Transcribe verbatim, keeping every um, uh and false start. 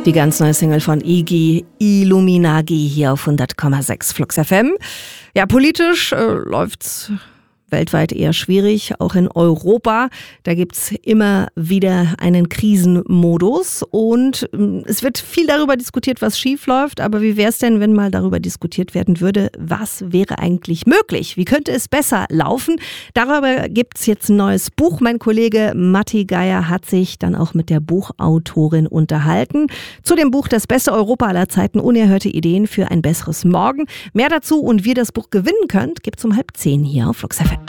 Die ganz neue Single von Iggy, Illuminagi, hier auf hundert Komma sechs Flux F M. Ja, politisch äh, läuft's weltweit eher schwierig, auch in Europa. Da gibt's immer wieder einen Krisenmodus und ähm, es wird viel darüber diskutiert, was schief läuft. Aber wie wäre es denn, wenn mal darüber diskutiert werden würde, was wäre eigentlich möglich? Wie könnte es besser laufen? Darüber gibt's jetzt ein neues Buch. Mein Kollege Matti Geier hat sich dann auch mit der Buchautorin unterhalten. Zu dem Buch Das beste Europa aller Zeiten, unerhörte Ideen für ein besseres Morgen. Mehr dazu und wie ihr das Buch gewinnen könnt, gibt's um halb zehn hier auf Flux F M.